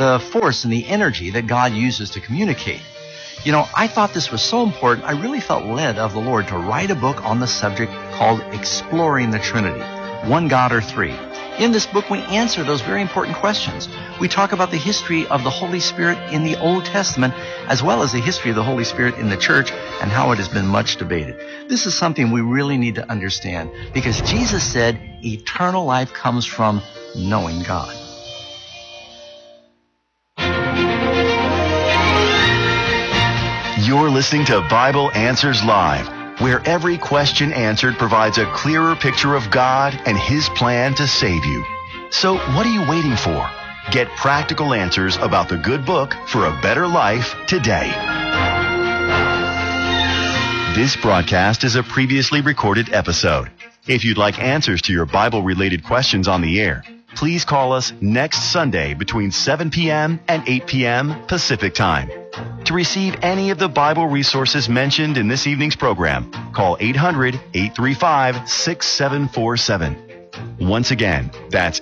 the force and the energy that God uses to communicate. You know, I thought this was so important, I really felt led of the Lord to write a book on the subject called Exploring the Trinity, One God or Three. In this book, we answer those very important questions. We talk about the history of the Holy Spirit in the Old Testament, as well as the history of the Holy Spirit in the church and how it has been much debated. This is something we really need to understand because Jesus said eternal life comes from knowing God. You're listening to Bible Answers Live, where every question answered provides a clearer picture of God and His plan to save you. So what are you waiting for? Get practical answers about the good book for a better life today. This broadcast is a previously recorded episode. If you'd like answers to your Bible-related questions on the air, please call us next Sunday between 7 p.m. and 8 p.m. Pacific Time. To receive any of the Bible resources mentioned in this evening's program, call 800-835-6747. Once again, that's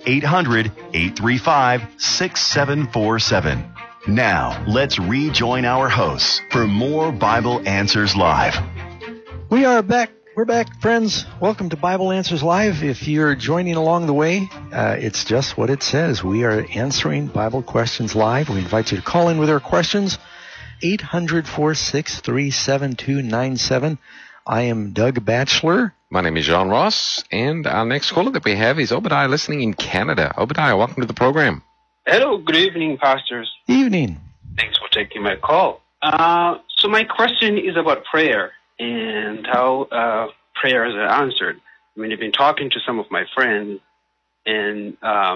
800-835-6747. Now, let's rejoin our hosts for more Bible Answers Live. We are back. We're back, friends. Welcome to Bible Answers Live. If you're joining along the way, it's just what it says. We are answering Bible questions live. We invite you to call in with your questions. 800-463-7297. I am Doug Batchelor. My name is John Ross, and our next caller that we have is Obadiah, listening in Canada. Obadiah, welcome to the program. Hello, good evening, pastors. Evening. Thanks for taking my call. So my question is about prayer and how prayers are answered. I mean, I've been talking to some of my friends, and,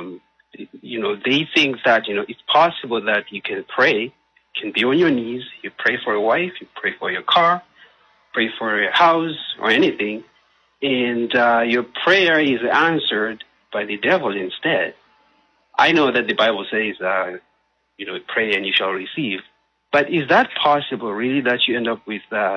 they think that, it's possible that you can pray, can be on your knees, you pray for a wife, you pray for your car, pray for your house or anything, and your prayer is answered by the devil instead. I know that the Bible says, pray and you shall receive. But is that possible, really, that you end up with, a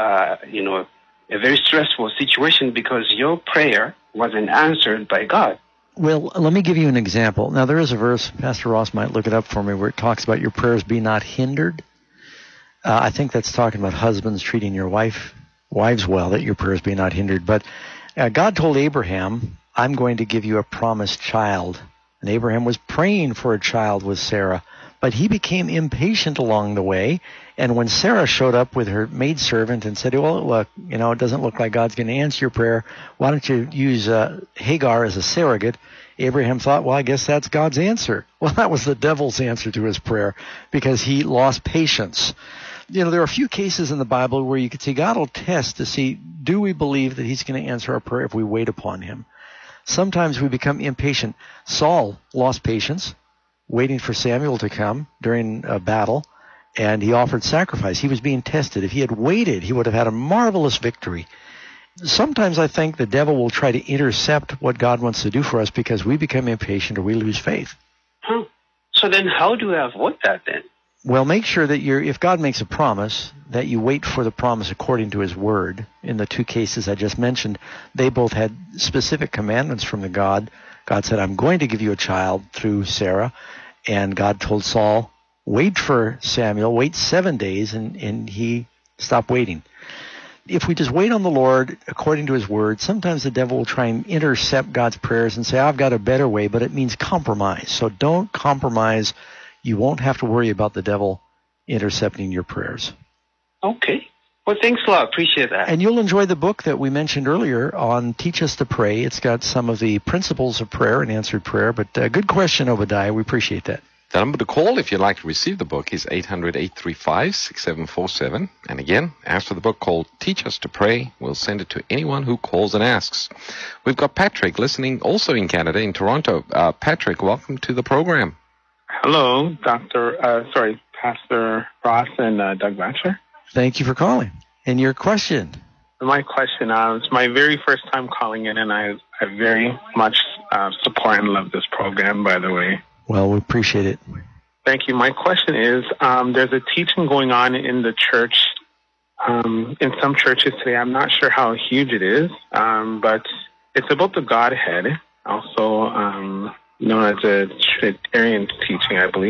very stressful situation because your prayer wasn't answered by God? Well, let me give you an example. Now, there is a verse, Pastor Ross might look it up for me, where it talks about your prayers be not hindered. I think that's talking about husbands treating your wives well, that your prayers be not hindered. But God told Abraham, I'm going to give you a promised child. And Abraham was praying for a child with Sarah, but he became impatient along the way. And when Sarah showed up with her maidservant and said, well, look, it doesn't look like God's going to answer your prayer. Why don't you use Hagar as a surrogate? Abraham thought, well, I guess that's God's answer. Well, that was the devil's answer to his prayer because he lost patience. There are a few cases in the Bible where you could see God will test to see, do we believe that He's going to answer our prayer if we wait upon Him? Sometimes we become impatient. Saul lost patience, waiting for Samuel to come during a battle, and he offered sacrifice. He was being tested. If he had waited, he would have had a marvelous victory. Sometimes I think the devil will try to intercept what God wants to do for us because we become impatient or we lose faith. So then how do I avoid that then? Well, make sure that if God makes a promise, that you wait for the promise according to His word. In the two cases I just mentioned, they both had specific commandments from the God. God said, I'm going to give you a child through Sarah. And God told Saul, wait for Samuel, wait 7 days, and he stopped waiting. If we just wait on the Lord according to His word, sometimes the devil will try and intercept God's prayers and say, I've got a better way, but it means compromise. So don't compromise. You won't have to worry about the devil intercepting your prayers. Okay. Well, thanks a lot. Appreciate that. And you'll enjoy the book that we mentioned earlier on Teach Us to Pray. It's got some of the principles of prayer and answered prayer. But good question, Obadiah. We appreciate that. The number to call if you'd like to receive the book is 800-835-6747. And again, ask for the book called Teach Us to Pray. We'll send it to anyone who calls and asks. We've got Patrick listening also in Canada, in Toronto. Patrick, welcome to the program. Hello, Pastor Ross and Doug Batchelor. Thank you for calling. And your question? My question, it's my very first time calling in, and I very much support and love this program, by the way. Well, we appreciate it. Thank you. My question is, there's a teaching going on in the church, in some churches today. I'm not sure how huge it is, but it's about the Godhead, also known as a Trinitarian teaching, I believe.